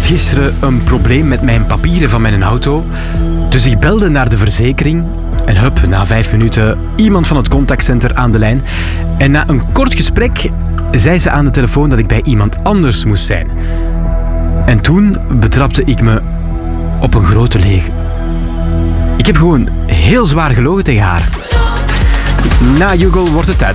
had gisteren een probleem met mijn papieren van mijn auto. Dus ik belde naar de verzekering. En hup, na 5 minuten iemand van het contactcenter aan de lijn. En na een kort gesprek zei ze aan de telefoon dat ik bij iemand anders moest zijn. En toen betrapte ik me op een grote leugen. Ik heb gewoon heel zwaar gelogen tegen haar. Na Juggle wordt het tijd